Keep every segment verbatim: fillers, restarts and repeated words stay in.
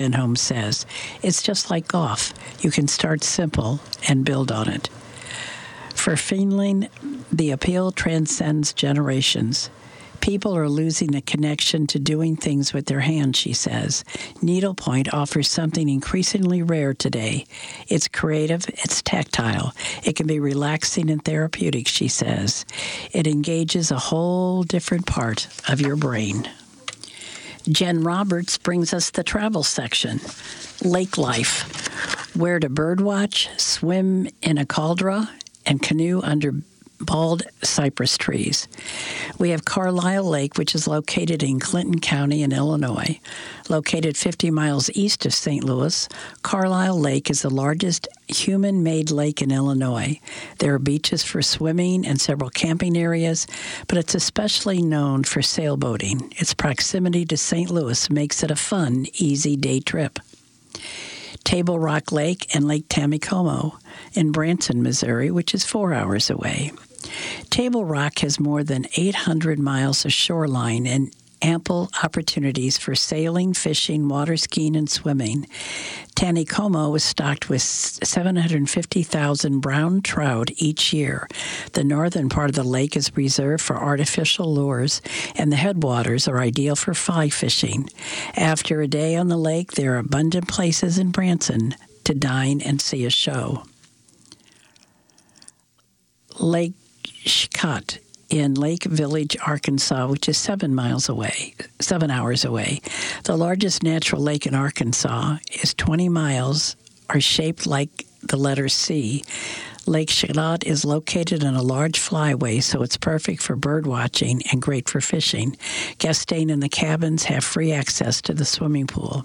Home says, it's just like golf. You can start simple and build on it. For Feenling, the appeal transcends generations. People are losing the connection to doing things with their hands, she says. Needlepoint offers something increasingly rare today. It's creative, it's tactile. It can be relaxing and therapeutic, she says. It engages a whole different part of your brain. Jen Roberts brings us the travel section. Lake life. Where to birdwatch, swim in a caldera, and canoe under bald cypress trees. We have Carlisle Lake, which is located in Clinton County in Illinois. Located fifty miles east of Saint Louis, Carlisle Lake is the largest human-made lake in Illinois. There are beaches for swimming and several camping areas, but it's especially known for sailboating. Its proximity to Saint Louis makes it a fun, easy day trip. Table Rock Lake and Lake Tamicomo in Branson, Missouri, which is four hours away. Table Rock has more than eight hundred miles of shoreline and ample opportunities for sailing, fishing, water skiing, and swimming. Tanicomo is stocked with seven hundred fifty thousand brown trout each year. The northern part of the lake is reserved for artificial lures, and the headwaters are ideal for fly fishing. After a day on the lake, there are abundant places in Branson to dine and see a show. Lake Shicot in Lake Village, Arkansas, which is seven miles away, seven hours away. The largest natural lake in Arkansas is twenty miles, are shaped like the letter C. Lake Shicot is located in a large flyway, so it's perfect for bird watching and great for fishing. Guests staying in the cabins have free access to the swimming pool.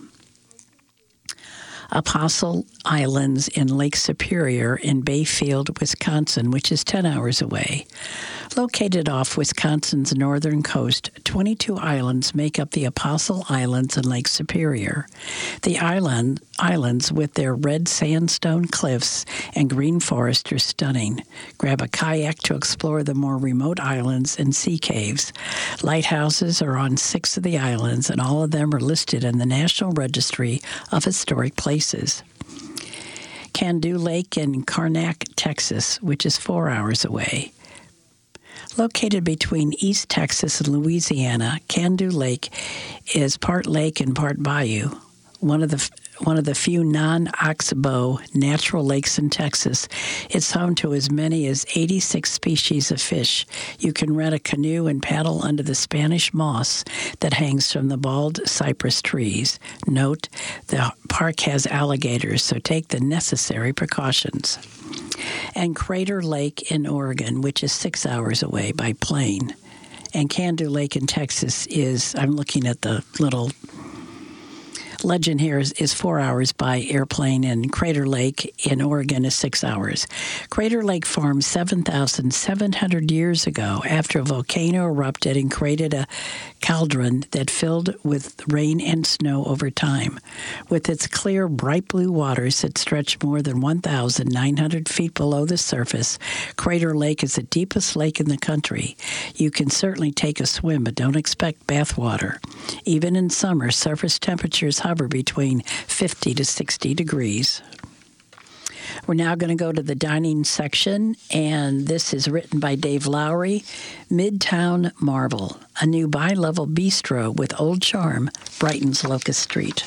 Apostle Islands in Lake Superior in Bayfield, Wisconsin, which is ten hours away. Located off Wisconsin's northern coast, twenty-two islands make up the Apostle Islands in Lake Superior. The island islands, with their red sandstone cliffs and green forest, are stunning. Grab a kayak to explore the more remote islands and sea caves. Lighthouses are on six of the islands, and all of them are listed in the National Registry of Historic Places. Candu Lake in Karnak, Texas, which is four hours away. Located between East Texas and Louisiana, Candu Lake is part lake and part bayou. One of the one of the few non-oxbow natural lakes in Texas. It's home to as many as eighty-six species of fish. You can rent a canoe and paddle under the Spanish moss that hangs from the bald cypress trees. Note, the park has alligators, so take the necessary precautions. And Crater Lake in Oregon, which is six hours away by plane. And Candu Lake in Texas is, I'm looking at the little legend here, is, is four hours by airplane, and Crater Lake in Oregon is six hours. Crater Lake formed seven thousand seven hundred years ago after a volcano erupted and created a cauldron that filled with rain and snow over time. With its clear, bright blue waters that stretch more than one thousand nine hundred feet below the surface, Crater Lake is the deepest lake in the country. You can certainly take a swim, but don't expect bath water. Even in summer, surface temperatures hover between fifty to sixty degrees. We're now going to go to the dining section, and this is written by Dave Lowry. Midtown Marble, a new bi-level bistro with old charm, brightens Locust Street.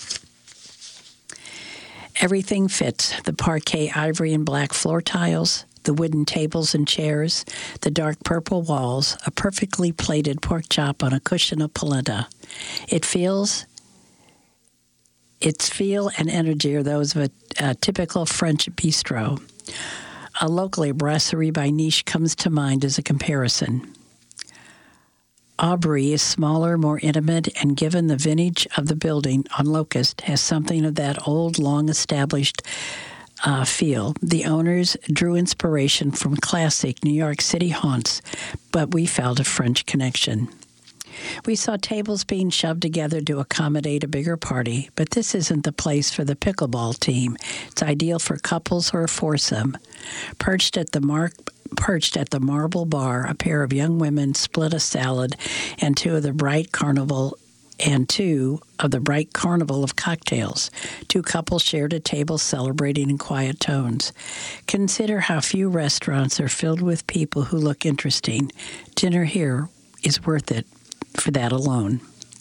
Everything fits: the parquet ivory and black floor tiles, the wooden tables and chairs, the dark purple walls, a perfectly plated pork chop on a cushion of polenta. It feels Its feel and energy are those of a, a typical French bistro. A locally brasserie by Niche comes to mind as a comparison. Aubrey is smaller, more intimate, and given the vintage of the building on Locust, has something of that old, long-established uh, feel. The owners drew inspiration from classic New York City haunts, but we felt a French connection. We saw tables being shoved together to accommodate a bigger party, but this isn't the place for the pickleball team. It's ideal for couples or a foursome. Perched at the mark, perched at the marble bar, a pair of young women split a salad and two of the bright carnival and two of the bright carnival of cocktails. Two couples shared a table celebrating in quiet tones. Consider how few restaurants are filled with people who look interesting. Dinner here is worth it for that alone.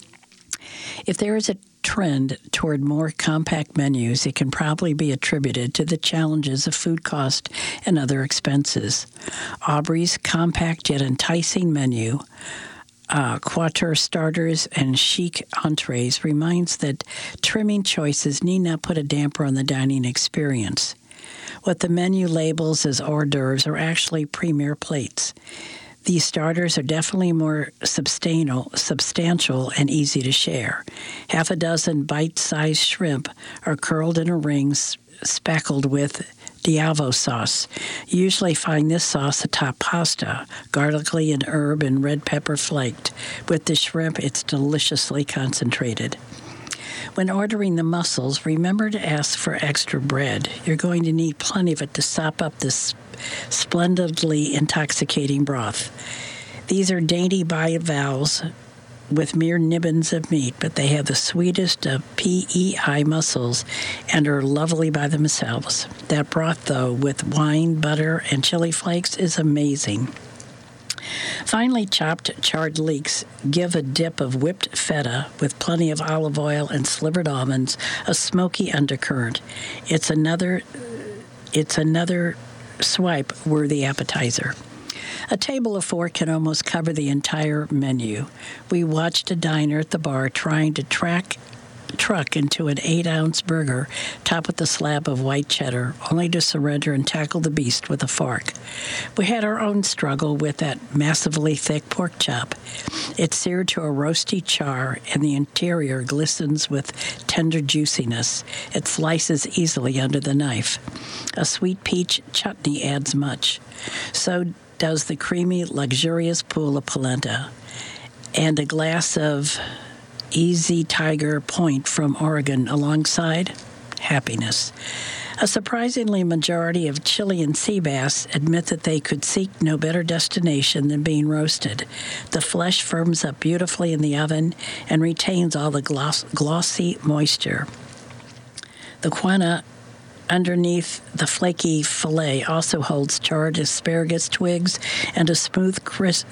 If there is a trend toward more compact menus, it can probably be attributed to the challenges of food cost and other expenses. Aubrey's compact yet enticing menu, Uh, Quattro starters and chic entrees reminds that trimming choices need not put a damper on the dining experience. What the menu labels as hors d'oeuvres are actually premier plates. These starters are definitely more substantial, substantial and easy to share. Half a dozen bite-sized shrimp are curled in a ring speckled with Diavo sauce. You usually find this sauce atop pasta, garlicly and herb and red pepper flaked. With the shrimp, it's deliciously concentrated. When ordering the mussels, remember to ask for extra bread. You're going to need plenty of it to sop up this splendidly intoxicating broth. These are dainty bivalves with mere nibbins of meat, but they have the sweetest of P E I mussels and are lovely by themselves. That broth, though, with wine, butter, and chili flakes is amazing. Finely chopped charred leeks give a dip of whipped feta with plenty of olive oil and slivered almonds a smoky undercurrent. It's another, it's another swipe-worthy appetizer. A table of four can almost cover the entire menu. We watched a diner at the bar trying to track truck into an eight-ounce burger topped with a slab of white cheddar, only to surrender and tackle the beast with a fork. We had our own struggle with that massively thick pork chop. It's seared to a roasty char, and the interior glistens with tender juiciness. It slices easily under the knife. A sweet peach chutney adds much. So does the creamy, luxurious pool of polenta. And a glass of Easy Tiger Point from Oregon alongside happiness. A surprisingly majority of Chilean sea bass admit that they could seek no better destination than being roasted. The flesh firms up beautifully in the oven and retains all the gloss, glossy moisture. The quena underneath the flaky fillet also holds charred asparagus twigs and a smooth, crisp,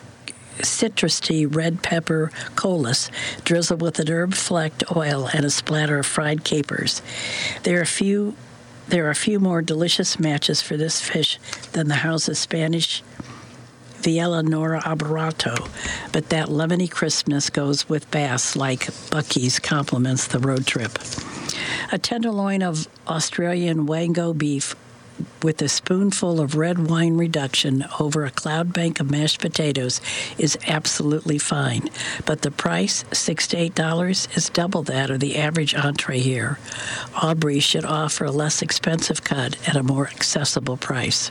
citrusy red pepper colas drizzled with an herb-flecked oil and a splatter of fried capers. There are a few, there are a few more delicious matches for this fish than the house's Spanish Viella Nora Alberato, but that lemony crispness goes with bass like Bucky's complements the road trip. A tenderloin of Australian Wango beef with a spoonful of red wine reduction over a cloud bank of mashed potatoes is absolutely fine. But the price, six to eight dollars, is double that of the average entree here. Aubrey should offer a less expensive cut at a more accessible price.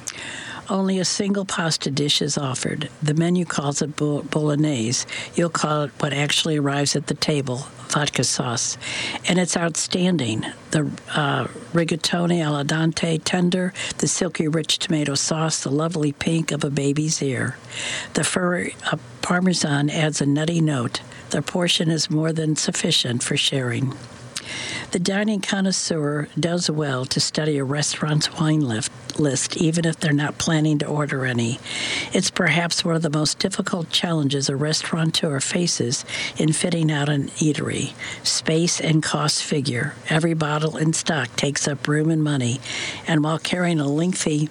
Only a single pasta dish is offered. The menu calls it bolognese. You'll call it what actually arrives at the table, vodka sauce. And it's outstanding. The uh, rigatoni al dente tender, the silky rich tomato sauce, the lovely pink of a baby's ear. The furry uh, parmesan adds a nutty note. The portion is more than sufficient for sharing. The dining connoisseur does well to study a restaurant's wine list, list, even if they're not planning to order any. It's perhaps one of the most difficult challenges a restaurateur faces in fitting out an eatery. Space and cost figure. Every bottle in stock takes up room and money, and while carrying a lengthy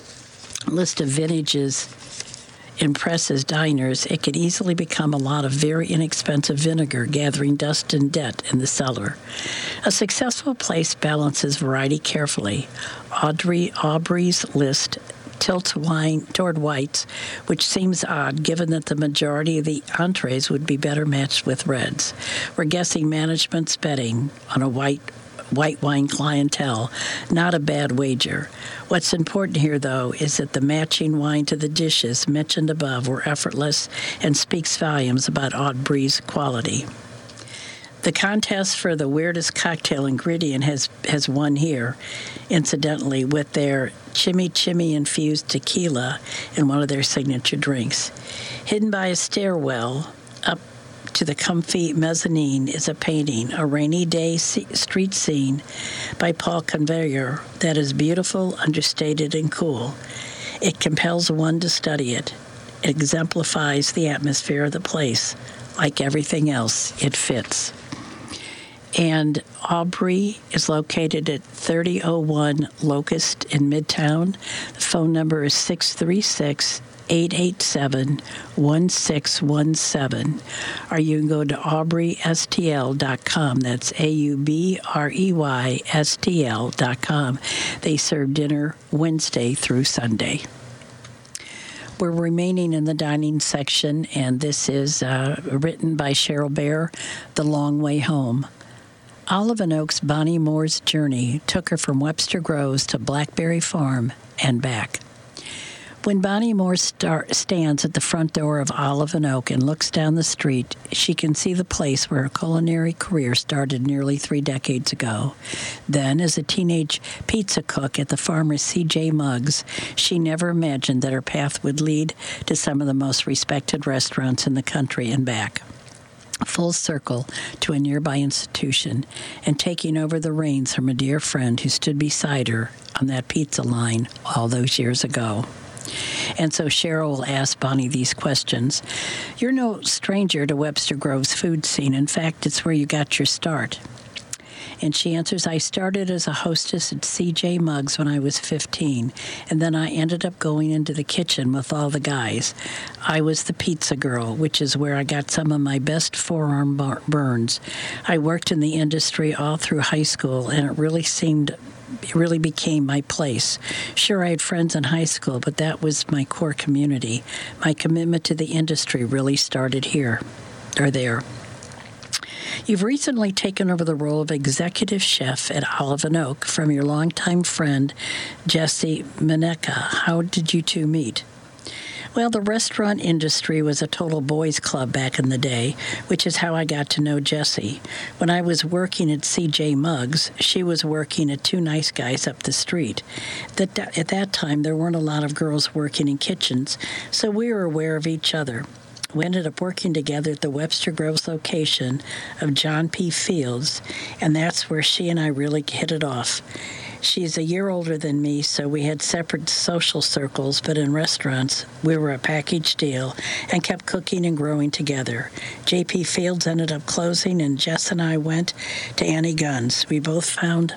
list of vintages impresses diners, it can easily become a lot of very inexpensive vinegar gathering dust and debt in the cellar. A successful place balances variety carefully. Audrey Aubrey's list tilts wine toward whites, which seems odd given that the majority of the entrees would be better matched with reds. We're guessing management's betting on a white white wine clientele, not a bad wager. What's important here, though, is that the matching wine to the dishes mentioned above were effortless and speaks volumes about Aubrey's quality. The contest for the weirdest cocktail ingredient has, has won here, incidentally, with their chimichurri-infused tequila in one of their signature drinks. Hidden by a stairwell up to the comfy mezzanine is a painting, A Rainy Day Street Scene by Paul Conveyor, that is beautiful, understated, and cool. It compels one to study it. It exemplifies the atmosphere of the place. Like everything else, it fits. And Aubrey is located at thirty oh one Locust in Midtown. The phone number is six three six, eight eight seven, one six one seven. Or you can go to aubrey s t l dot com. That's A U B R E Y S T L dot com. They serve dinner Wednesday through Sunday. We're remaining in the dining section, and this is uh, written by Cheryl Bear, The Long Way Home. Olive and Oak's Bonnie Moore's journey took her from Webster Groves to Blackberry Farm and back. When Bonnie Moore star- stands at the front door of Olive and Oak and looks down the street, she can see the place where her culinary career started nearly three decades ago. Then, as a teenage pizza cook at the farmer C J Muggs, she never imagined that her path would lead to some of the most respected restaurants in the country and back. Full circle to a nearby institution, and taking over the reins from a dear friend who stood beside her on that pizza line all those years ago. And so Cheryl will ask Bonnie these questions. You're no stranger to Webster Grove's food scene. In fact, it's where you got your start. And she answers, I started as a hostess at C J Muggs when I was fifteen, and then I ended up going into the kitchen with all the guys. I was the pizza girl, which is where I got some of my best forearm burns. I worked in the industry all through high school, and it really seemed It really became my place. Sure, I had friends in high school, but that was my core community. My commitment to the industry really started here, or there. You've recently taken over the role of executive chef at Olive and Oak from your longtime friend, Jesse Minecca. How did you two meet? Well, the restaurant industry was a total boys' club back in the day, which is how I got to know Jessie. When I was working at C J Muggs, she was working at Two Nice Guys up the street. That, at that time, there weren't a lot of girls working in kitchens, so we were aware of each other. We ended up working together at the Webster Groves location of John P. Fields, and that's where she and I really hit it off. She's a year older than me, so we had separate social circles, but in restaurants, we were a package deal and kept cooking and growing together. J P. Fields ended up closing, and Jess and I went to Annie Gunn's. We both found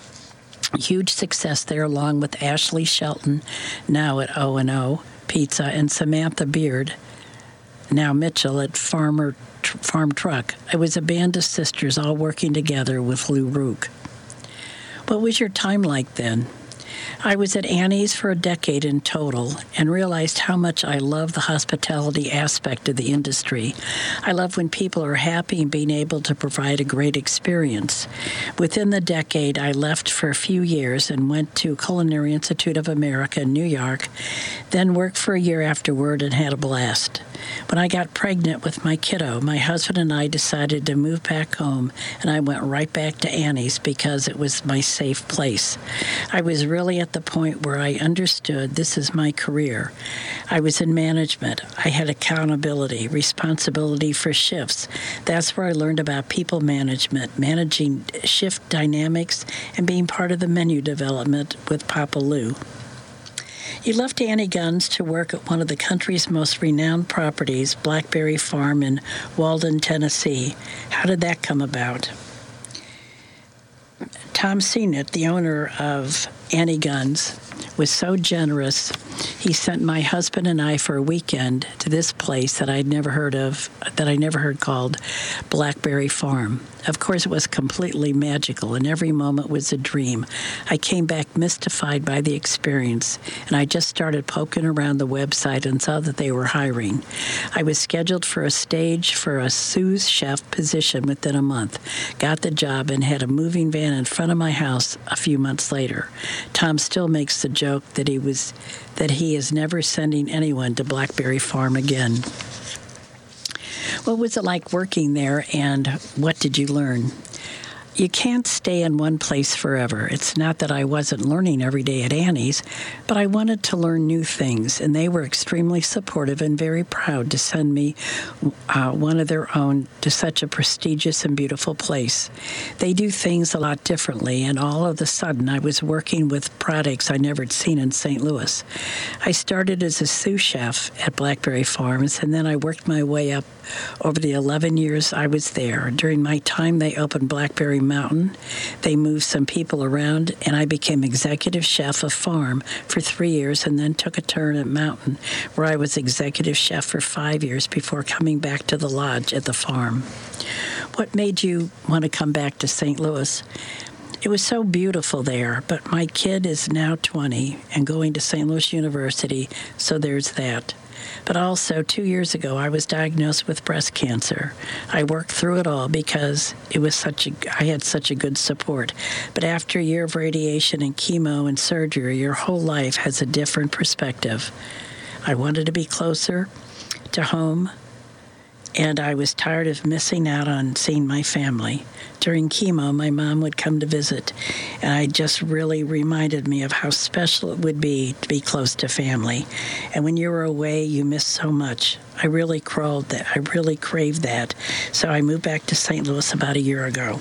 huge success there, along with Ashley Shelton, now at O and O Pizza, and Samantha Beard, now Mitchell at Farmer Farm Truck. It was a band of sisters all working together with Lou Rook. What was your time like then? I was at Annie's for a decade in total and realized how much I love the hospitality aspect of the industry. I love when people are happy and being able to provide a great experience. Within the decade, I left for a few years and went to Culinary Institute of America in New York, then worked for a year afterward and had a blast. When I got pregnant with my kiddo, my husband and I decided to move back home, and I went right back to Annie's because it was my safe place. I was really at the point where I understood this is my career. I was in management. I had accountability, responsibility for shifts. That's where I learned about people management, managing shift dynamics, and being part of the menu development with Papa Lou. You left Annie Gunn's to work at one of the country's most renowned properties, Blackberry Farm in Walden, Tennessee. How did that come about? Tom Seenet, the owner of Annie Gunn's, was so generous. He sent my husband and I for a weekend to this place that I'd never heard of, that I never heard called Blackberry Farm. Of course, it was completely magical, and every moment was a dream. I came back mystified by the experience, and I just started poking around the website and saw that they were hiring. I was scheduled for a stage for a sous chef position within a month, got the job, and had a moving van in front of my house a few months later. Tom still makes the joke that he was that he is never sending anyone to Blackberry Farm again. What was it like working there, and what did you learn? You can't stay in one place forever. It's not that I wasn't learning every day at Annie's, but I wanted to learn new things, and they were extremely supportive and very proud to send me uh, one of their own to such a prestigious and beautiful place. They do things a lot differently, and all of a sudden I was working with products I never had seen in Saint Louis. I started as a sous chef at Blackberry Farms, and then I worked my way up over the eleven years I was there. During my time, they opened Blackberry Mountain. They moved some people around, and I became executive chef of Farm for three years and then took a turn at Mountain, where I was executive chef for five years before coming back to the lodge at the farm. What made you want to come back to Saint Louis? It was so beautiful there, but my kid is now twenty and going to Saint Louis University, so there's that. But also, two years ago, I was diagnosed with breast cancer. I worked through it all because it was such a, I had such a good support. But after a year of radiation and chemo and surgery, your whole life has a different perspective. I wanted to be closer to home, and I was tired of missing out on seeing my family. During chemo, my mom would come to visit, and I just really reminded me of how special it would be to be close to family. And when you were away, you missed so much. I really crawled that. I really craved that. So I moved back to Saint Louis about a year ago.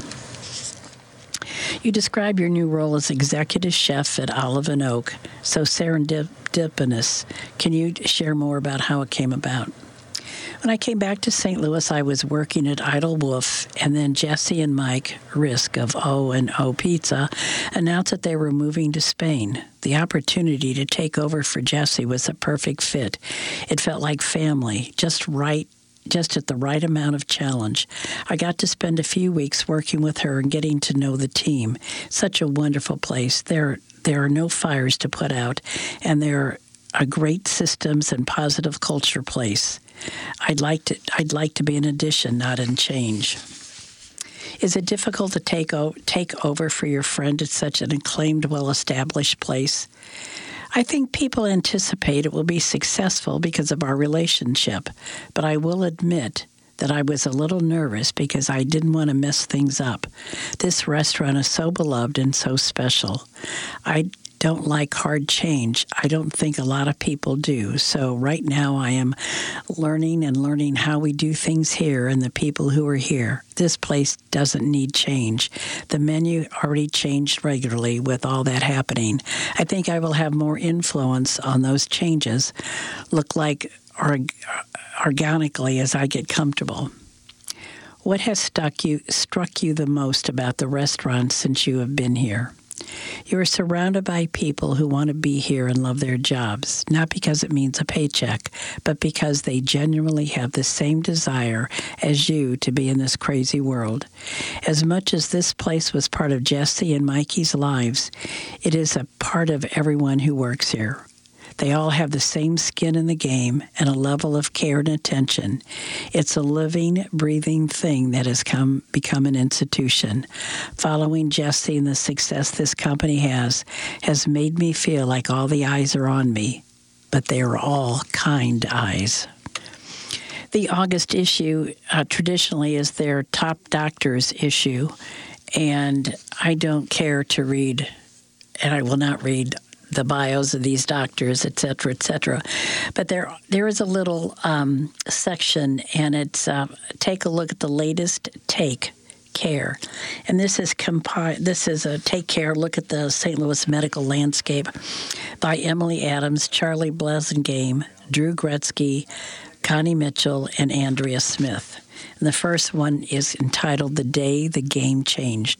You describe your new role as executive chef at Olive and Oak, so serendipitous. Can you share more about how it came about? When I came back to Saint Louis, I was working at Idle Wolf, and then Jesse and Mike Risk of O and O Pizza announced that they were moving to Spain. The opportunity to take over for Jesse was a perfect fit. It felt like family, just right, just at the right amount of challenge. I got to spend a few weeks working with her and getting to know the team. Such a wonderful place. There, there are no fires to put out, and there are great systems and positive culture place. I'd like to I'd like to be an addition, not in change. Is it difficult to take o- take over for your friend at such an acclaimed, well-established place? I think people anticipate it will be successful because of our relationship, but I will admit that I was a little nervous because I didn't want to mess things up. This restaurant is so beloved and so special. I don't like hard change. I don't think a lot of people do. So right now I am learning and learning how we do things here and the people who are here. This place doesn't need change. The menu already changed regularly with all that happening. I think I will have more influence on those changes, look like org- organically as I get comfortable. What has stuck you, struck you the most about the restaurant since you have been here? You are surrounded by people who want to be here and love their jobs, not because it means a paycheck, but because they genuinely have the same desire as you to be in this crazy world. As much as this place was part of Jesse and Mikey's lives, it is a part of everyone who works here. They all have the same skin in the game and a level of care and attention. It's a living, breathing thing that has come become an institution. Following Jesse and the success this company has has made me feel like all the eyes are on me, but they are all kind eyes. The August issue uh, traditionally is their top doctors issue, and I don't care to read, and I will not read the bios of these doctors, et cetera, et cetera. But there, there is a little um, section, and it's uh, take a look at the latest Take Care. And this is compi- This is a Take Care, look at the Saint Louis medical landscape by Emily Adams, Charlie Blasingame, Drew Gretzky, Connie Mitchell, and Andrea Smith. And the first one is entitled The Day the Game Changed.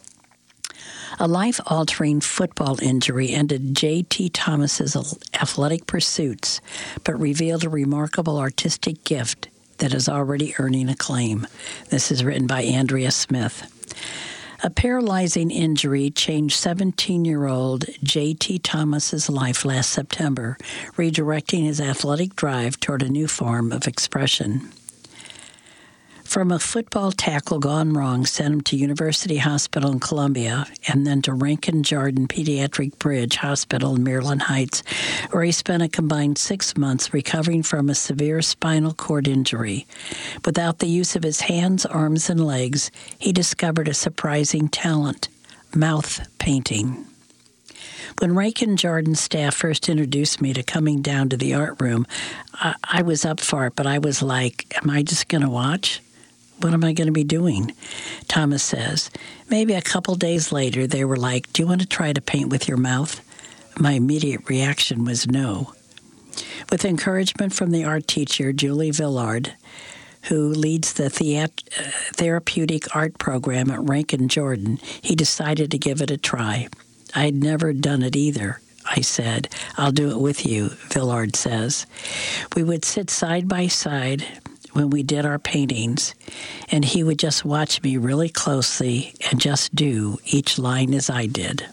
A life-altering football injury ended J T Thomas's athletic pursuits, but revealed a remarkable artistic gift that is already earning acclaim. This is written by Andrea Smith. A paralyzing injury changed seventeen-year-old J T Thomas's life last September, redirecting his athletic drive toward a new form of expression. From a football tackle gone wrong, sent him to University Hospital in Columbia and then to Rankin Jordan Pediatric Bridge Hospital in Maryland Heights, where he spent a combined six months recovering from a severe spinal cord injury. Without the use of his hands, arms, and legs, he discovered a surprising talent: mouth painting. When Rankin Jordan's staff first introduced me to coming down to the art room, I, I was up for it, but I was like, am I just going to watch? What am I going to be doing? Thomas says. Maybe a couple days later, they were like, do you want to try to paint with your mouth? My immediate reaction was no. With encouragement from the art teacher, Julie Villard, who leads the theat- uh, therapeutic art program at Rankin Jordan, he decided to give it a try. I'd never done it either. I said, I'll do it with you, Villard says. We would sit side by side when we did our paintings, and he would just watch me really closely and just do each line as I did.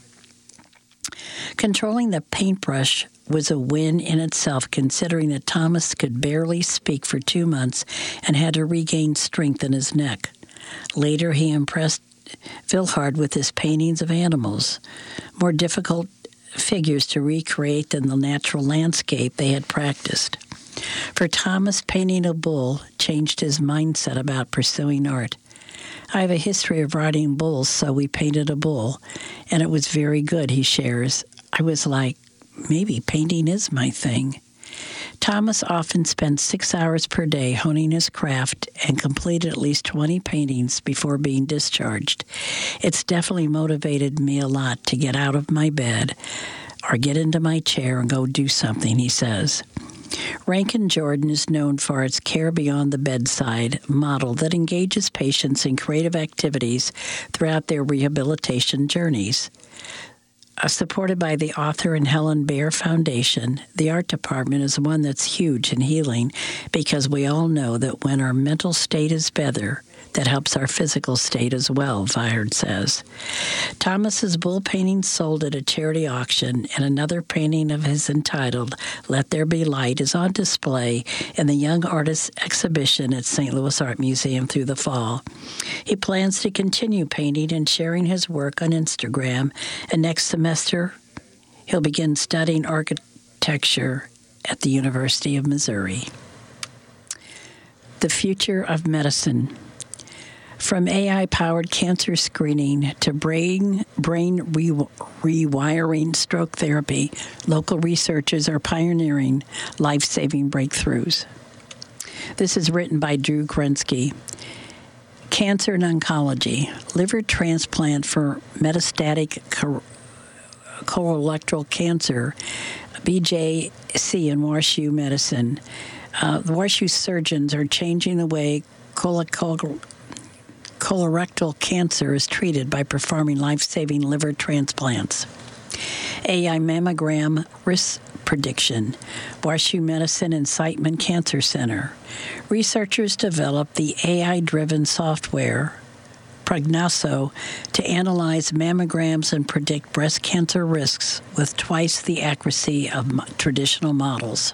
Controlling the paintbrush was a win in itself, considering that Thomas could barely speak for two months and had to regain strength in his neck. Later, he impressed Villard with his paintings of animals, more difficult figures to recreate than the natural landscape they had practiced. For Thomas, painting a bull changed his mindset about pursuing art. I have a history of riding bulls, so we painted a bull, and it was very good, he shares. I was like, maybe painting is my thing. Thomas often spent six hours per day honing his craft and completed at least twenty paintings before being discharged. It's definitely motivated me a lot to get out of my bed or get into my chair and go do something, he says. Rankin Jordan is known for its care beyond the bedside model that engages patients in creative activities throughout their rehabilitation journeys. Uh, supported by the Arthur and Helen Baer Foundation, the art department is one that's huge in healing because we all know that when our mental state is better, that helps our physical state as well, Villard says. Thomas's bull painting sold at a charity auction, and another painting of his entitled Let There Be Light is on display in the Young Artists exhibition at Saint Louis Art Museum through the fall. He plans to continue painting and sharing his work on Instagram, and next semester he'll begin studying architecture at the University of Missouri. The future of medicine. From A I-powered cancer screening to brain brain re- rewiring stroke therapy, local researchers are pioneering life-saving breakthroughs. This is written by Drew Grensky. Cancer and oncology. Liver transplant for metastatic cor- colorectal cancer, B J C in WashU Medicine. Uh, the WashU surgeons are changing the way colorectal Colorectal cancer is treated by performing life-saving liver transplants. A I mammogram risk prediction. WashU Medicine and Siteman Cancer Center. Researchers developed the A I-driven software Prognoso to analyze mammograms and predict breast cancer risks with twice the accuracy of traditional models.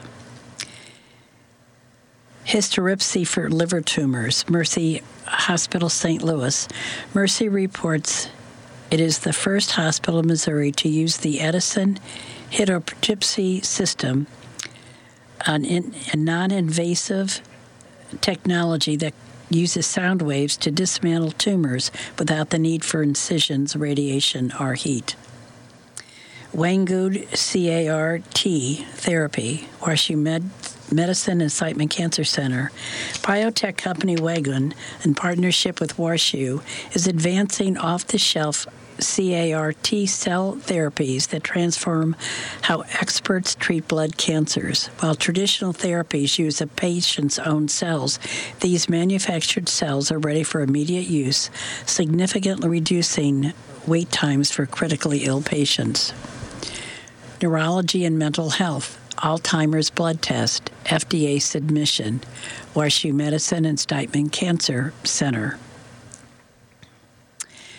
Hysteripsy for liver tumors. Mercy Hospital, Saint Louis. Mercy reports it is the first hospital in Missouri to use the Edison hysteripsy system, an in, a non-invasive technology that uses sound waves to dismantle tumors without the need for incisions, radiation, or heat. Wanggood C A R T therapy, WashU Med Medicine and Siteman Cancer Center. Biotech company Wanggood, in partnership with WashU, is advancing off-the-shelf C A R T cell therapies that transform how experts treat blood cancers. While traditional therapies use a patient's own cells, these manufactured cells are ready for immediate use, significantly reducing wait times for critically ill patients. Neurology and mental health. Alzheimer's blood test, F D A submission, WashU Medicine and Siteman Cancer Center.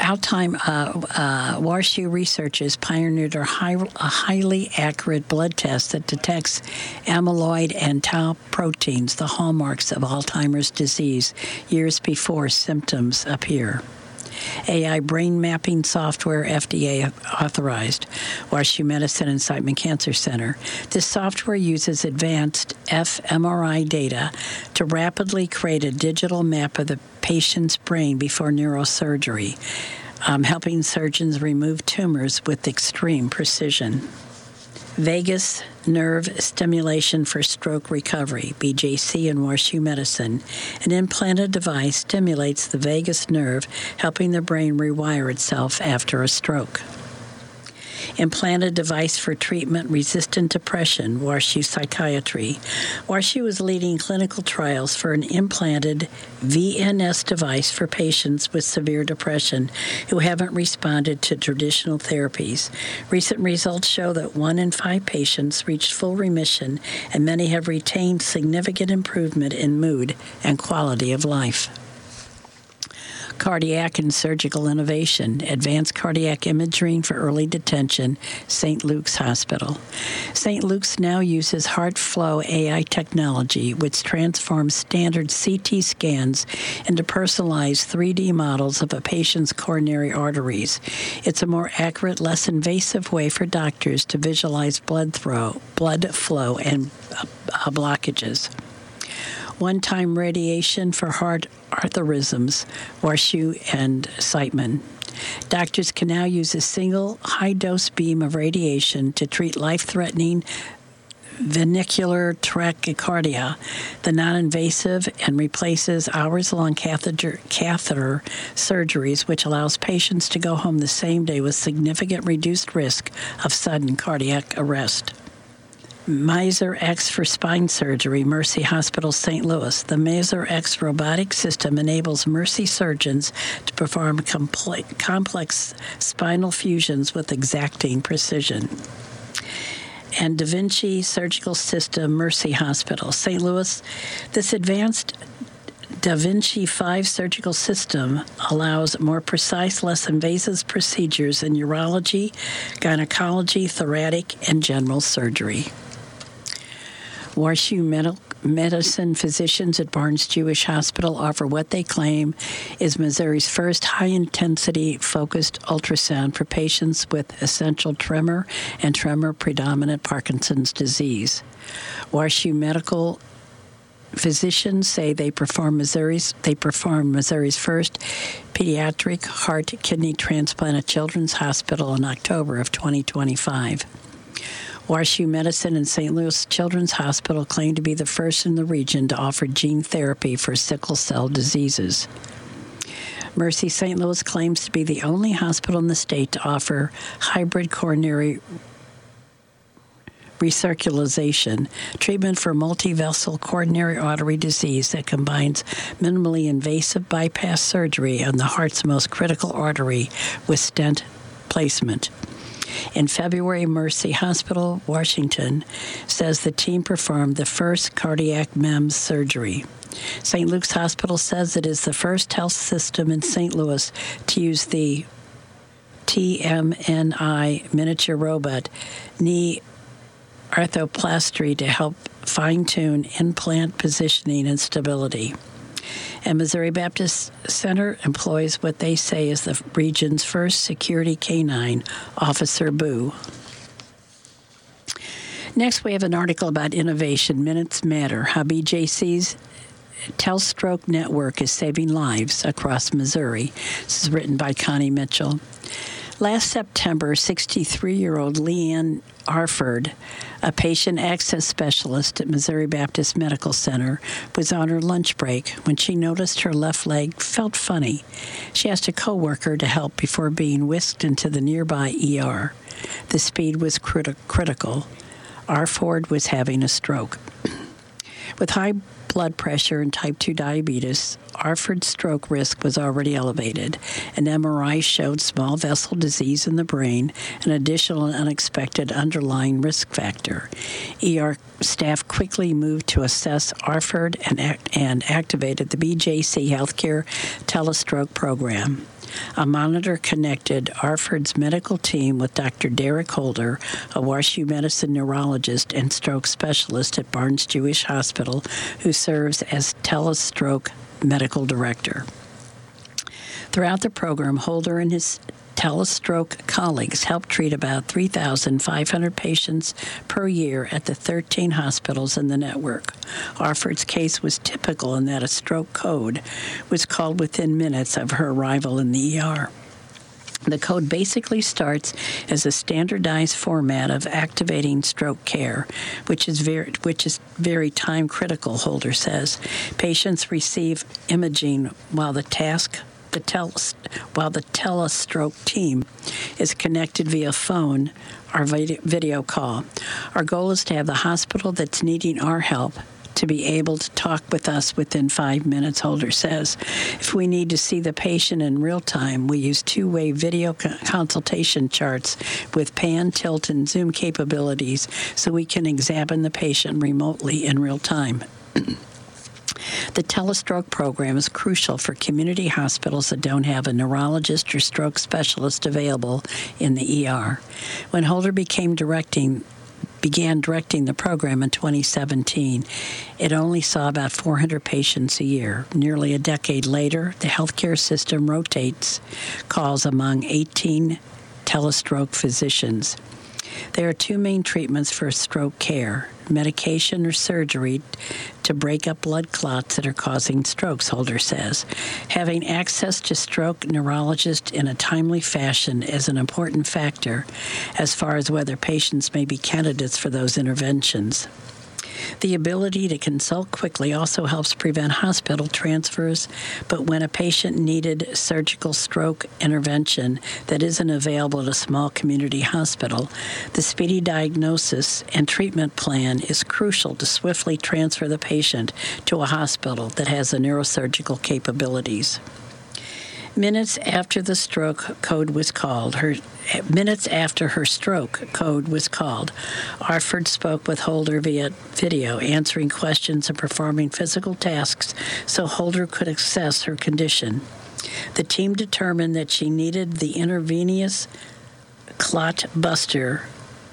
Altheim, uh, uh, WashU researchers pioneered a, high, a highly accurate blood test that detects amyloid and tau proteins, the hallmarks of Alzheimer's disease, years before symptoms appear. A I brain mapping software, F D A authorized, WashU Medicine and Siteman Cancer Center. This software uses advanced fMRI data to rapidly create a digital map of the patient's brain before neurosurgery, um, helping surgeons remove tumors with extreme precision. Vagus nerve stimulation for stroke recovery, B J C and WashU Medicine. An implanted device stimulates the vagus nerve, helping the brain rewire itself after a stroke. Implanted device for treatment-resistant depression, WashU Psychiatry. WashU is leading clinical trials for an implanted V N S device for patients with severe depression who haven't responded to traditional therapies. Recent results show that one in five patients reached full remission, and many have retained significant improvement in mood and quality of life. Cardiac and surgical innovation, advanced cardiac imaging for early detention, Saint Luke's Hospital. Saint Luke's now uses HeartFlow A I technology, which transforms standard C T scans into personalized three D models of a patient's coronary arteries. It's a more accurate, less invasive way for doctors to visualize blood flow, blood flow and uh, blockages. One-time radiation for heart arrhythms, WashU and Siteman. Doctors can now use a single high-dose beam of radiation to treat life-threatening ventricular tachycardia, the non-invasive, and replaces hours-long catheter, catheter surgeries, which allows patients to go home the same day with significant reduced risk of sudden cardiac arrest. Miser X for spine surgery, Mercy Hospital, Saint Louis. The Miser X robotic system enables Mercy surgeons to perform compl- complex spinal fusions with exacting precision. And Da Vinci Surgical System, Mercy Hospital, Saint Louis. This advanced Da Vinci five surgical system allows more precise, less invasive procedures in urology, gynecology, thoracic, and general surgery. WashU Med- Medicine physicians at Barnes Jewish Hospital offer what they claim is Missouri's first high-intensity focused ultrasound for patients with essential tremor and tremor-predominant Parkinson's disease. WashU Medical physicians say they perform Missouri's they performed Missouri's first pediatric heart kidney transplant at Children's Hospital in October of twenty twenty-five. WashU Medicine and Saint Louis Children's Hospital claim to be the first in the region to offer gene therapy for sickle cell diseases. Mercy Saint Louis claims to be the only hospital in the state to offer hybrid coronary recirculation, treatment for multivessel coronary artery disease that combines minimally invasive bypass surgery on the heart's most critical artery with stent placement. In February, Mercy Hospital, Washington, says the team performed the first cardiac M E M S surgery. Saint Luke's Hospital says it is the first health system in Saint Louis to use the T M N I miniature robot knee arthroplasty to help fine-tune implant positioning and stability. And Missouri Baptist Center employs what they say is the region's first security canine, Officer Boo. Next, we have an article about innovation, Minutes Matter, how B J C's TelStroke network is saving lives across Missouri. This is written by Connie Mitchell. Last September, sixty-three-year-old Leanne Arford, a patient access specialist at Missouri Baptist Medical Center, was on her lunch break when she noticed her left leg felt funny. She asked a coworker to help before being whisked into the nearby E R. The speed was criti- critical. Arford was having a stroke. With high blood pressure and type two diabetes, Arford's stroke risk was already elevated. An M R I showed small vessel disease in the brain, an additional and unexpected underlying risk factor. E R staff quickly moved to assess Arford and, act- and activated the B J C Healthcare TelStroke program. A monitor connected Arford's medical team with Doctor Derek Holder, a WashU medicine neurologist and stroke specialist at Barnes Jewish Hospital, who serves as telestroke medical director. Throughout the program, Holder and his telestroke colleagues helped treat about three thousand five hundred patients per year at the thirteen hospitals in the network. Arford's case was typical in that a stroke code was called within minutes of her arrival in the E R. The code basically starts as a standardized format of activating stroke care, which is very, which is very time critical, Holder says. Patients receive imaging while the task The tel- while the telestroke team is connected via phone or video call. Our goal is to have the hospital that's needing our help to be able to talk with us within five minutes, Holder says. If we need to see the patient in real time, we use two-way video co- consultation charts with pan, tilt, and zoom capabilities so we can examine the patient remotely in real time. The telestroke program is crucial for community hospitals that don't have a neurologist or stroke specialist available in the E R. When Holder became directing, began directing the program in twenty seventeen, it only saw about four hundred patients a year. Nearly a decade later, the healthcare system rotates calls among eighteen telestroke physicians. There are two main treatments for stroke care: medication or surgery to break up blood clots that are causing strokes, Holder says. Having access to stroke neurologists in a timely fashion is an important factor as far as whether patients may be candidates for those interventions. The ability to consult quickly also helps prevent hospital transfers, but when a patient needed surgical stroke intervention that isn't available at a small community hospital, the speedy diagnosis and treatment plan is crucial to swiftly transfer the patient to a hospital that has the neurosurgical capabilities. Minutes after the stroke code was called, her minutes after her stroke code was called, Arford spoke with Holder via video, answering questions and performing physical tasks so Holder could assess her condition. The team determined that she needed the intravenous clot buster,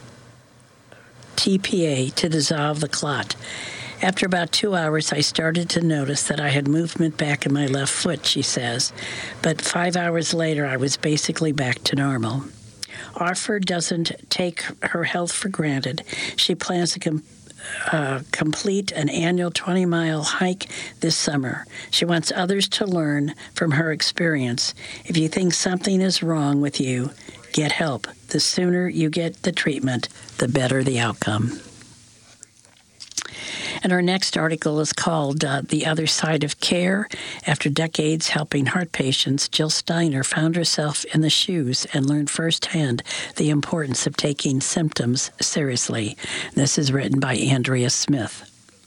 T P A, to dissolve the clot. After about two hours, I started to notice that I had movement back in my left foot, she says. But five hours later, I was basically back to normal. Arford doesn't take her health for granted. She plans to com- uh, complete an annual twenty-mile hike this summer. She wants others to learn from her experience. If you think something is wrong with you, get help. The sooner you get the treatment, the better the outcome. And our next article is called uh, The Other Side of Care. After decades helping heart patients, Jill Steiner found herself in the shoes and learned firsthand the importance of taking symptoms seriously. This is written by Andrea Smith.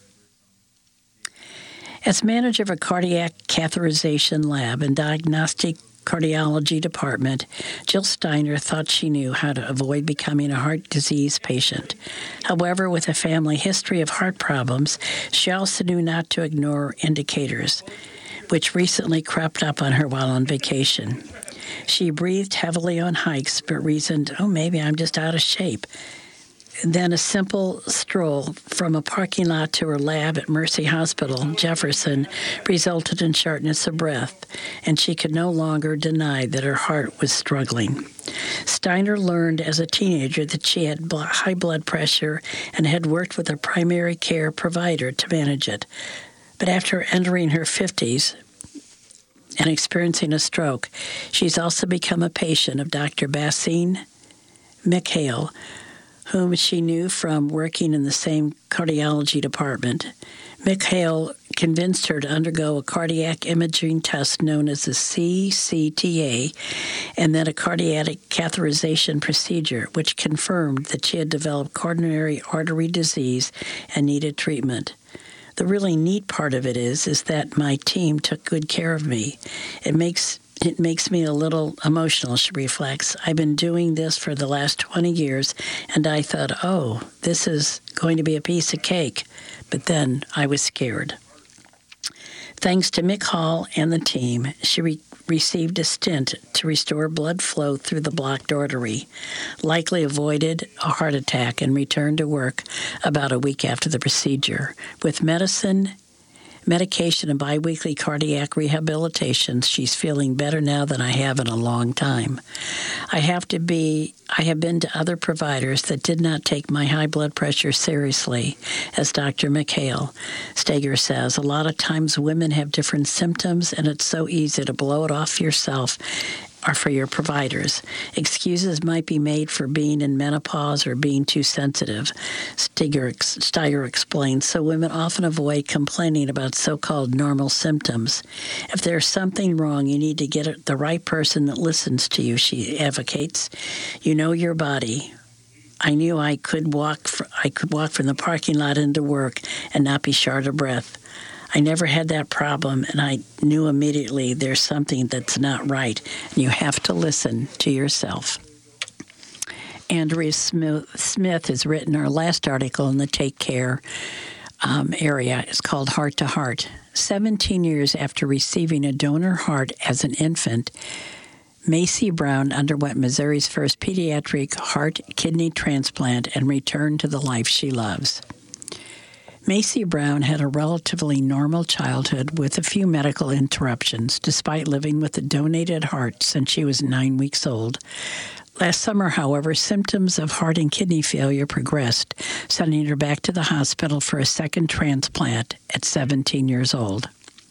As manager of a cardiac catheterization lab and diagnostic cardiology department, Jill Steiner thought she knew how to avoid becoming a heart disease patient. However, with a family history of heart problems, she also knew not to ignore indicators, which recently crept up on her while on vacation. She breathed heavily on hikes, but reasoned, oh, maybe I'm just out of shape. Then a simple stroll from a parking lot to her lab at Mercy Hospital, Jefferson, resulted in shortness of breath, and she could no longer deny that her heart was struggling. Steiner learned as a teenager that she had high blood pressure and had worked with a primary care provider to manage it. But after entering her fifties and experiencing a stroke, she's also become a patient of Doctor Bassine Mikhail, whom she knew from working in the same cardiology department. Mikhail convinced her to undergo a cardiac imaging test known as the C C T A and then a cardiac catheterization procedure, which confirmed that she had developed coronary artery disease and needed treatment. The really neat part of it is, is that my team took good care of me. It makes It makes me a little emotional, she reflects. I've been doing this for the last twenty years, and I thought, oh, this is going to be a piece of cake. But then I was scared. Thanks to Mick Hall and the team, she re- received a stent to restore blood flow through the blocked artery, likely avoided a heart attack, and returned to work about a week after the procedure. With medicine, medication, and biweekly cardiac rehabilitation, she's feeling better now than I have in a long time. I have to be, I have been to other providers that did not take my high blood pressure seriously, as Doctor McHale Steger says. A lot of times women have different symptoms, and it's so easy to blow it off yourself or for your providers. Excuses might be made for being in menopause or being too sensitive, Steger, Steger explains, so women often avoid complaining about so-called normal symptoms. If there's something wrong, you need to get the right person that listens to you, she advocates. You know your body. I knew I could walk. For, I could walk from the parking lot into work and not be short of breath. I never had that problem, and I knew immediately there's something that's not right, and you have to listen to yourself. Andrea Smith has written our last article in the Take Care um, area. It's called Heart to Heart. seventeen years after receiving a donor heart as an infant, Macy Brown underwent Missouri's first pediatric heart kidney transplant and returned to the life she loves. Macy Brown had a relatively normal childhood with a few medical interruptions, despite living with a donated heart since she was nine weeks old. Last summer, however, symptoms of heart and kidney failure progressed, sending her back to the hospital for a second transplant at seventeen years old.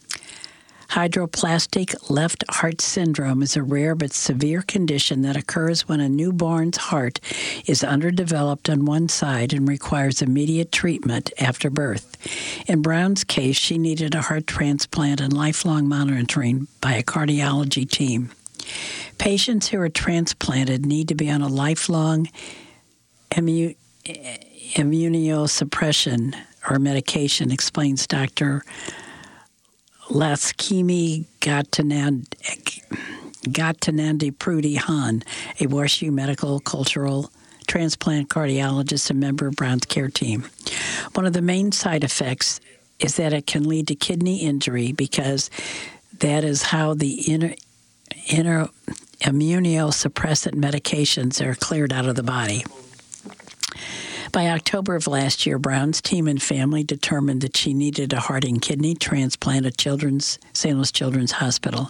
Hydroplastic left heart syndrome is a rare but severe condition that occurs when a newborn's heart is underdeveloped on one side and requires immediate treatment after birth. In Brown's case, she needed a heart transplant and lifelong monitoring by a cardiology team. Patients who are transplanted need to be on a lifelong immu- immunosuppression or medication, explains Doctor Laskimi Gatanandi Prudy Han, a WashU medical cultural transplant cardiologist and member of Brown's care team. One of the main side effects is that it can lead to kidney injury because that is how the inner, inner immunosuppressant medications are cleared out of the body. By October of last year, Brown's team and family determined that she needed a heart and kidney transplant at Children's Saint Louis Children's Hospital.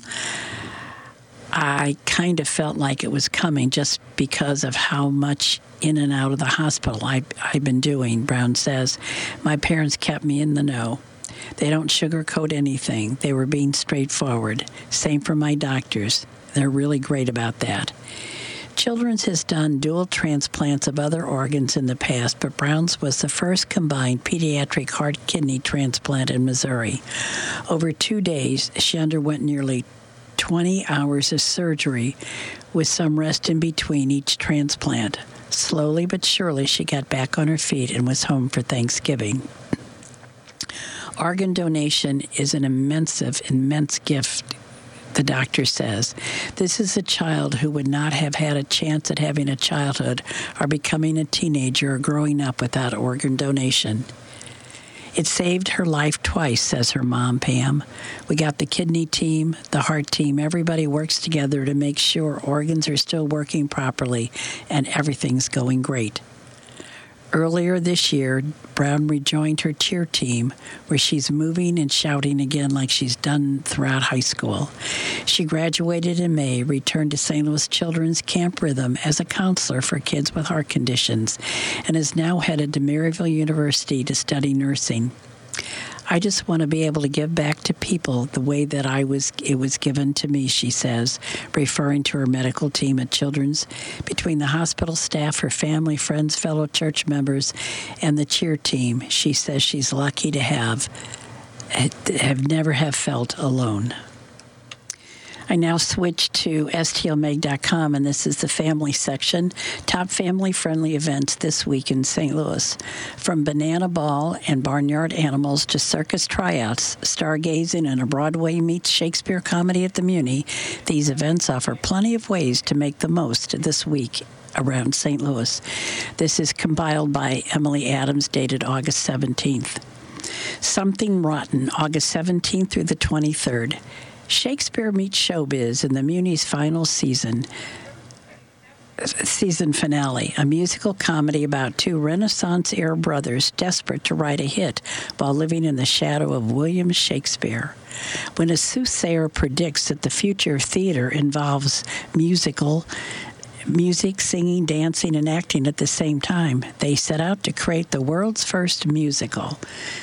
I kind of felt like it was coming just because of how much in and out of the hospital I, I've been doing, Brown says. My parents kept me in the know. They don't sugarcoat anything. They were being straightforward. Same for my doctors. They're really great about that. Children's has done dual transplants of other organs in the past, but Brown's was the first combined pediatric heart-kidney transplant in Missouri. Over two days, she underwent nearly twenty hours of surgery with some rest in between each transplant. Slowly but surely, she got back on her feet and was home for Thanksgiving. Organ donation is an immense, immense gift, the doctor says. This is a child who would not have had a chance at having a childhood or becoming a teenager or growing up without organ donation. It saved her life twice, says her mom, Pam. We got the kidney team, the heart team. Everybody works together to make sure organs are still working properly and everything's going great. Earlier this year, Brown rejoined her cheer team, where she's moving and shouting again like she's done throughout high school. She graduated in May, returned to Saint Louis Children's Camp Rhythm as a counselor for kids with heart conditions, and is now headed to Maryville University to study nursing. I just want to be able to give back to people the way that I was. It was given to me, she says, referring to her medical team at Children's. Between the hospital staff, her family, friends, fellow church members, and the cheer team, she says she's lucky to have, have never have felt alone. I now switch to S T L mag dot com, and this is the family section. Top family-friendly events this week in Saint Louis. From Banana Ball and Barnyard Animals to circus tryouts, stargazing, and a Broadway meets Shakespeare comedy at the Muni, these events offer plenty of ways to make the most this week around Saint Louis. This is compiled by Emily Adams, dated August seventeenth. Something Rotten, August seventeenth through the twenty-third. Shakespeare Meets Showbiz in the Muni's final season. Season finale, a musical comedy about two Renaissance-era brothers desperate to write a hit while living in the shadow of William Shakespeare. When a soothsayer predicts that the future of theater involves musical music, singing, dancing, and acting at the same time, they set out to create the world's first musical.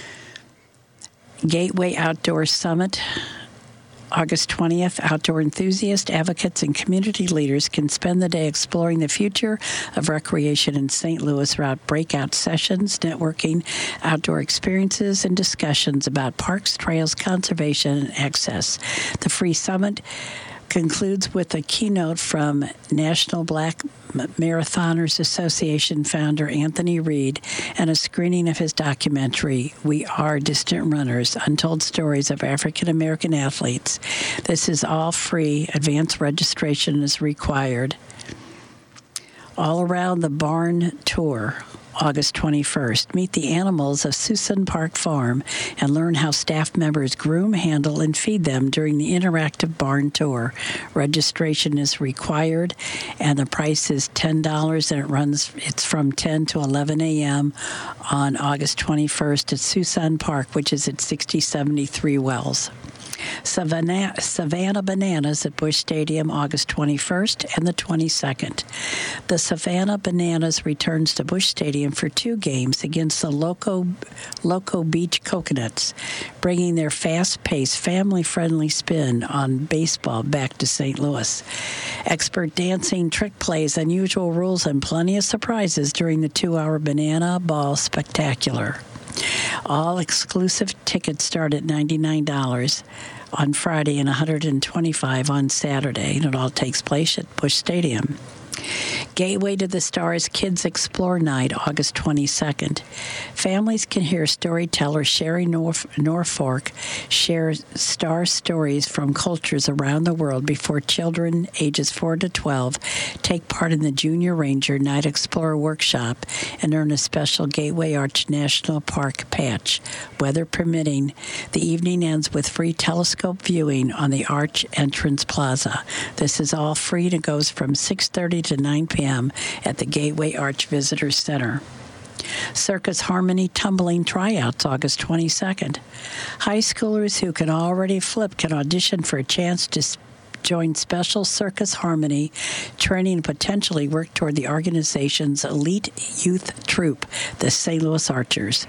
Gateway Outdoor Summit, August twentieth, outdoor enthusiasts, advocates, and community leaders can spend the day exploring the future of recreation in Saint Louis throughout breakout sessions, networking, outdoor experiences, and discussions about parks, trails, conservation, and access. The free summit concludes with a keynote from National Black Marathoners Association founder Anthony Reed and a screening of his documentary, We Are Distant Runners, Untold Stories of African American Athletes. This is all free. Advanced registration is required. All Around the Barn Tour, August twenty-first. Meet the animals of Susan Park Farm and learn how staff members groom, handle, and feed them during the interactive barn tour. Registration is required, and the price is ten dollars, and it runs, it's from ten to eleven a.m. on August twenty-first at Susan Park, which is at sixty seventy-three Wells. Savannah, Savannah Bananas at Busch Stadium, August twenty-first and the twenty-second. The Savannah Bananas returns to Busch Stadium for two games against the Loco, Loco Beach Coconuts, bringing their fast-paced, family-friendly spin on baseball back to Saint Louis. Expert dancing, trick plays, unusual rules, and plenty of surprises during the two-hour Banana Ball Spectacular. All exclusive tickets start at ninety-nine dollars on Friday and one hundred twenty-five dollars on Saturday, and it all takes place at Busch Stadium. Gateway to the Stars Kids Explore Night, August twenty-second. Families can hear storyteller Sherry Norf- Norfolk share star stories from cultures around the world before children ages four to twelve take part in the Junior Ranger Night Explorer Workshop and earn a special Gateway Arch National Park patch. Weather permitting, the evening ends with free telescope viewing on the Arch Entrance Plaza. This is all free and it goes from six thirty to nine p.m. at the Gateway Arch Visitor Center. Circus Harmony Tumbling Tryouts, August twenty-second. High schoolers who can already flip can audition for a chance to join Special Circus Harmony training and potentially work toward the organization's elite youth troupe, the Saint Louis Archers.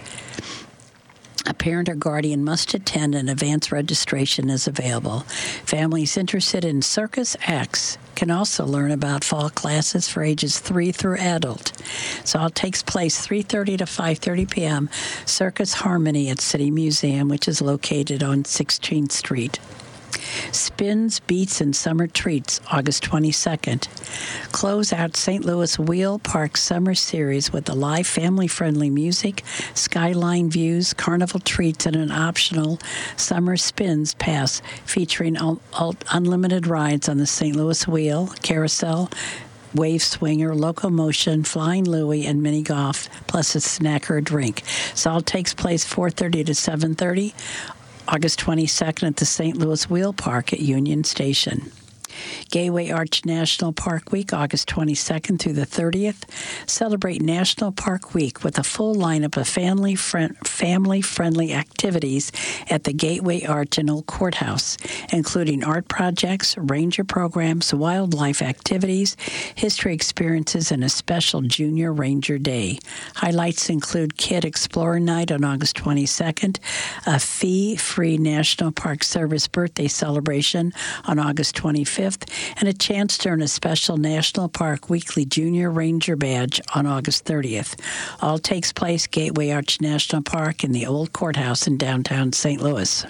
A parent or guardian must attend, and advance registration is available. Families interested in circus acts can also learn about fall classes for ages three through adult. So all takes place three thirty to five thirty p.m. Circus Harmony at City Museum, which is located on sixteenth Street. Spins, Beats, and Summer Treats, August twenty-second. Close out Saint Louis Wheel Park Summer Series with the live family-friendly music, skyline views, carnival treats, and an optional Summer Spins Pass featuring un- un- unlimited rides on the Saint Louis Wheel, Carousel, Wave Swinger, Locomotion, Flying Louie, and Mini Golf, plus a snack or a drink. So all takes place four thirty to seven thirty. August twenty-second at the Saint Louis Wheel Park at Union Station. Gateway Arch National Park Week, August twenty-second through the thirtieth. Celebrate National Park Week with a full lineup of family friend, family-friendly activities at the Gateway Arch and Old Courthouse, including art projects, ranger programs, wildlife activities, history experiences, and a special Junior Ranger Day. Highlights include Kid Explorer Night on August twenty-second, a fee-free National Park Service birthday celebration on August twenty-fifth, and a chance to earn a special National Park Weekly Junior Ranger Badge on August thirtieth. All takes place Gateway Arch National Park in the Old Courthouse in downtown Saint Louis.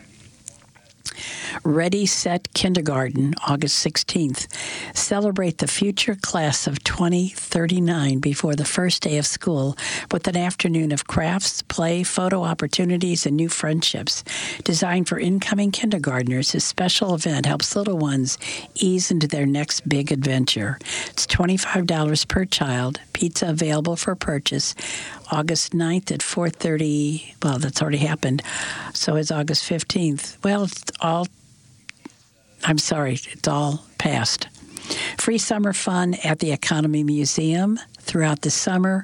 Ready, Set Kindergarten, August sixteenth. Celebrate the future class of twenty thirty-nine before the first day of school with an afternoon of crafts, play, photo opportunities, and new friendships. Designed for incoming kindergartners, this special event helps little ones ease into their next big adventure. It's twenty-five dollars per child. Pizza available for purchase. August ninth at four thirty. Well, that's already happened. So it's August fifteenth. Well, it's all I'm sorry, it's all past. Free summer fun at the Economy Museum throughout the summer.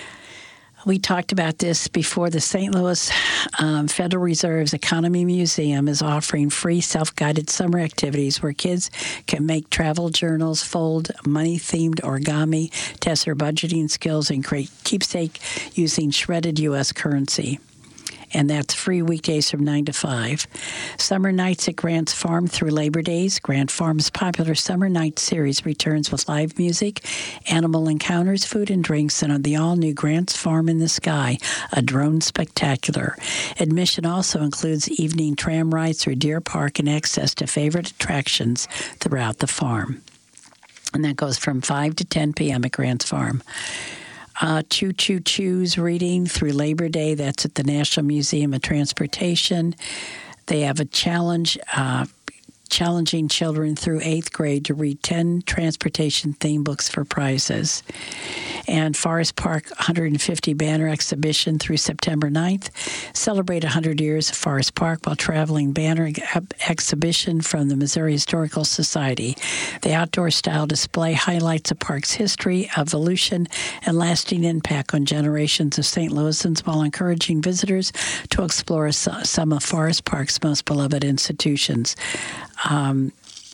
We talked about this before. The Saint Louis um, Federal Reserve's Economy Museum is offering free self-guided summer activities where kids can make travel journals, fold money-themed origami, test their budgeting skills, and create keepsake using shredded U S currency. And that's free weekdays from nine to five. Summer nights at Grant's Farm through Labor Days. Grant Farm's popular Summer Night series returns with live music, animal encounters, food and drinks, and the all-new Grant's Farm in the Sky, a drone spectacular. Admission also includes evening tram rides through Deer Park and access to favorite attractions throughout the farm. And that goes from five to ten p.m. at Grant's Farm. Uh, Choo Choo Choo's reading through Labor Day. That's at the National Museum of Transportation. They have a challenge, uh, challenging children through eighth grade to read ten transportation theme books for prizes. And Forest Park one hundred fifty banner exhibition through September ninth. Celebrate one hundred years of Forest Park while traveling banner ex- exhibition from the Missouri Historical Society. The outdoor style display highlights the park's history, evolution, and lasting impact on generations of Saint Louisans while encouraging visitors to explore some of Forest Park's most beloved institutions. Um,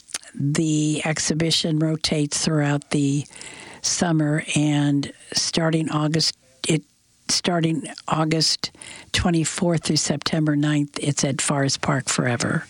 the exhibition rotates throughout the summer, and starting August, it starting August twenty-fourth through September ninth, it's at Forest Park forever.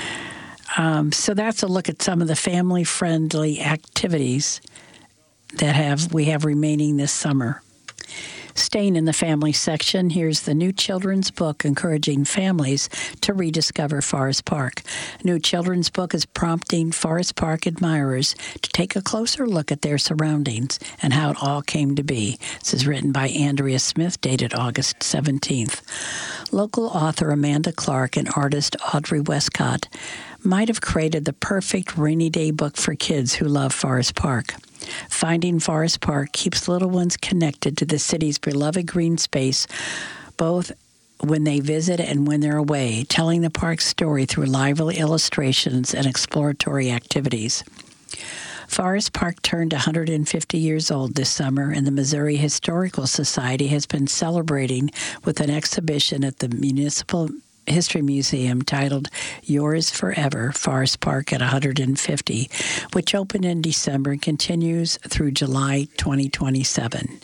Um, so that's a look at some of the family-friendly activities that have we have remaining this summer. Staying in the family section, here's the new children's book encouraging families to rediscover Forest Park. A new children's book is prompting Forest Park admirers to take a closer look at their surroundings and how it all came to be. This is written by Andrea Smith, dated August seventeenth. Local author Amanda Clark and artist Audrey Westcott might have created the perfect rainy day book for kids who love Forest Park. Finding Forest Park keeps little ones connected to the city's beloved green space, both when they visit and when they're away, telling the park's story through lively illustrations and exploratory activities. Forest Park turned one hundred fifty years old this summer, and the Missouri Historical Society has been celebrating with an exhibition at the Municipal History Museum titled Yours Forever, Forest Park at one hundred fifty, which opened in December and continues through July twenty twenty-seven.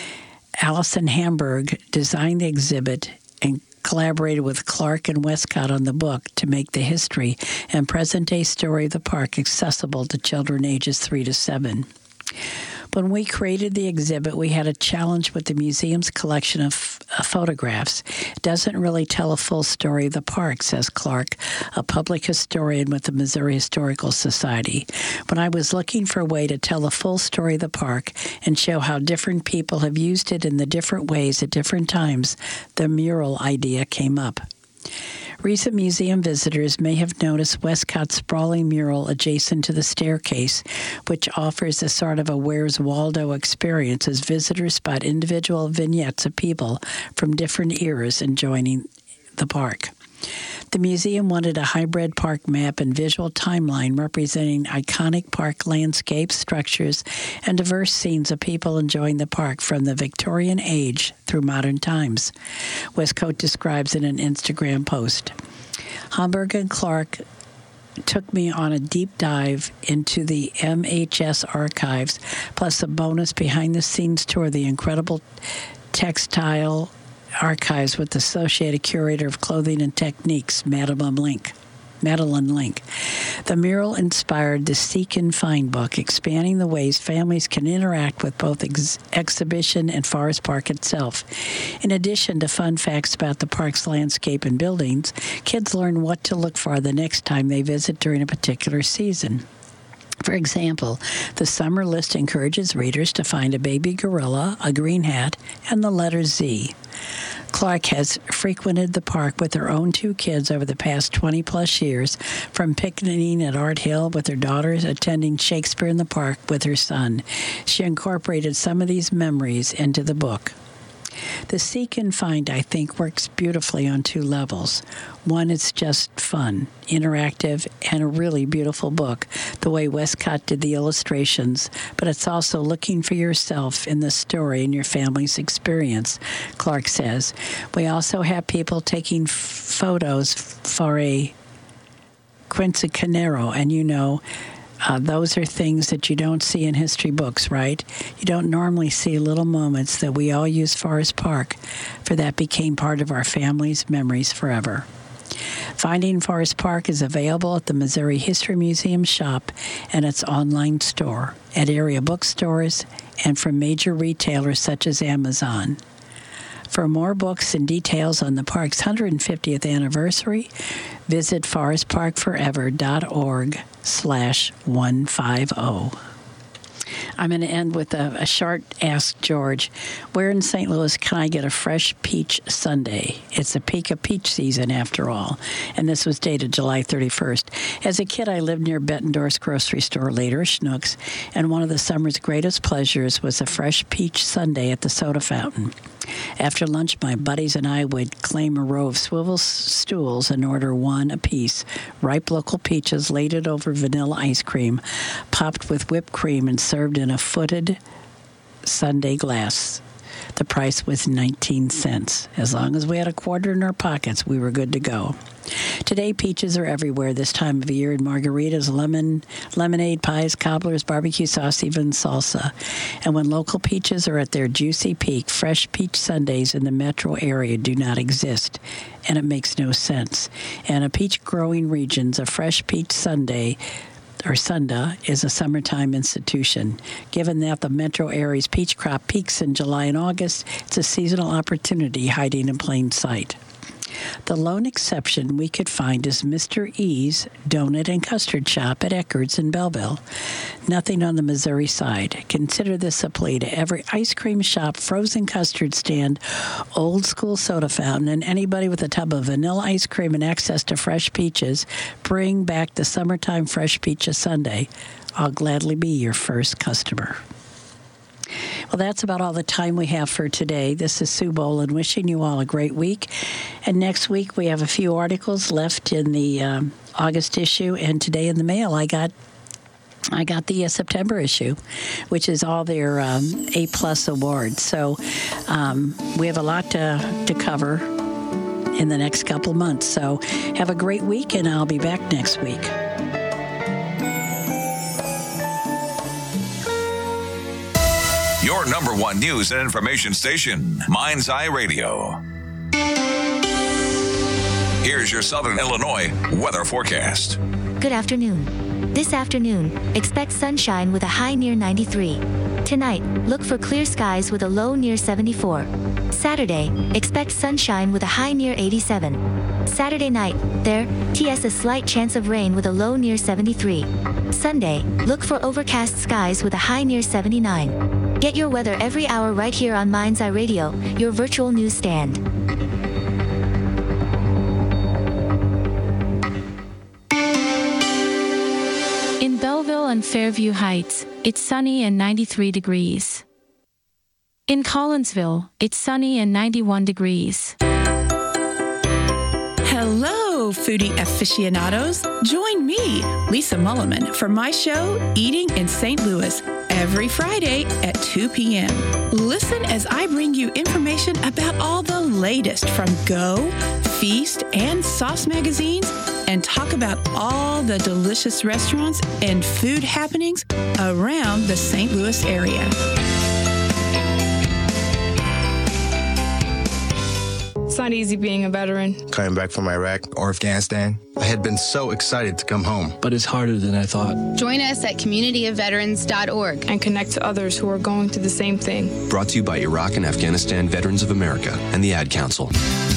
Allison Hamburg designed the exhibit and collaborated with Clark and Westcott on the book to make the history and present-day story of the park accessible to children ages three to seven. When we created the exhibit, we had a challenge with the museum's collection of f- photographs. It doesn't really tell a full story of the park, says Clark, a public historian with the Missouri Historical Society. When I was looking for a way to tell a full story of the park and show how different people have used it in the different ways at different times, the mural idea came up. Recent museum visitors may have noticed Westcott's sprawling mural adjacent to the staircase, which offers a sort of a Where's Waldo experience as visitors spot individual vignettes of people from different eras enjoying the park. The museum wanted a hybrid park map and visual timeline representing iconic park landscapes, structures, and diverse scenes of people enjoying the park from the Victorian age through modern times. Westcott describes in an Instagram post. Hamburg and Clark took me on a deep dive into the M H S archives, plus a bonus behind-the-scenes tour of the incredible textile archives with Associated Curator of Clothing and Techniques, Madeline Link. Madeline Link. The mural inspired the Seek and Find book, expanding the ways families can interact with both ex- exhibition and Forest Park itself. In addition to fun facts about the park's landscape and buildings, kids learn what to look for the next time they visit during a particular season. For example, the summer list encourages readers to find a baby gorilla, a green hat, and the letter Z. Clark has frequented the park with her own two kids over the past twenty-plus years, from picnicking at Art Hill with her daughters, attending Shakespeare in the Park with her son. She incorporated some of these memories into the book. The Seek and Find, I think, works beautifully on two levels. One, it's just fun, interactive, and a really beautiful book, the way Westcott did the illustrations, but it's also looking for yourself in the story and your family's experience, Clark says. We also have people taking f- photos for a quinceañero, and you know, Uh, those are things that you don't see in history books, right? You don't normally see little moments that we all use Forest Park, for that became part of our family's memories forever. Finding Forest Park is available at the Missouri History Museum shop and its online store, at area bookstores, and from major retailers such as Amazon. For more books and details on the park's one hundred fiftieth anniversary, visit forestparkforever.org slash 150. I'm going to end with a, a short Ask George. Where in Saint Louis can I get a fresh peach sundae? It's the peak of peach season, after all. And this was dated July thirty-first. As a kid, I lived near Bettendorf's grocery store, later Schnucks, and one of the summer's greatest pleasures was a fresh peach sundae at the soda fountain. After lunch, my buddies and I would claim a row of swivel stools and order one apiece. Ripe local peaches laid over vanilla ice cream, popped with whipped cream and served in a footed sundae glass. The price was nineteen cents. As long as we had a quarter in our pockets, we were good to go. Today, peaches are everywhere this time of year in margaritas, lemon, lemonade, pies, cobblers, barbecue sauce, even salsa. And when local peaches are at their juicy peak, fresh peach sundaes in the metro area do not exist, and it makes no sense. And a peach-growing regions, a fresh peach sundae or Sunda is a summertime institution. Given that the metro area's peach crop peaks in July and August, it's a seasonal opportunity hiding in plain sight. The lone exception we could find is Mister E's Donut and Custard Shop at Eckerd's in Belleville. Nothing on the Missouri side. Consider this a plea to every ice cream shop, frozen custard stand, old school soda fountain, and anybody with a tub of vanilla ice cream and access to fresh peaches. Bring back the summertime fresh peaches sundae. I'll gladly be your first customer. Well, that's about all the time we have for today. This is Sue Boland wishing you all a great week. And next week we have a few articles left in the um, August issue. And today in the mail I got I got the uh, September issue, which is all their um, A-plus awards. So um, we have a lot to, to cover in the next couple months. So have a great week, and I'll be back next week. Your number one news and information station, Mind's Eye Radio. Here's your Southern Illinois weather forecast. Good afternoon. This afternoon, expect sunshine with a high near ninety-three. Tonight, look for clear skies with a low near seventy-four. Saturday, expect sunshine with a high near eighty-seven. Saturday night, there, T S a slight chance of rain with a low near seventy-three. Sunday, look for overcast skies with a high near seventy-nine. Get your weather every hour right here on Mind's Eye Radio, your virtual newsstand. In Belleville and Fairview Heights, it's sunny and ninety-three degrees. In Collinsville, it's sunny and ninety-one degrees. Hello, foodie aficionados. Join me, Lisa Mulliman, for my show, Eating in Saint Louis, every Friday at two p.m. Listen as I bring you information about all the latest from Go, Feast, and Sauce magazines, and talk about all the delicious restaurants and food happenings around the Saint Louis area. It's not easy being a veteran. Coming back from Iraq or Afghanistan, I had been so excited to come home. But it's harder than I thought. Join us at community of veterans dot org and connect to others who are going through the same thing. Brought to you by Iraq and Afghanistan Veterans of America and the Ad Council.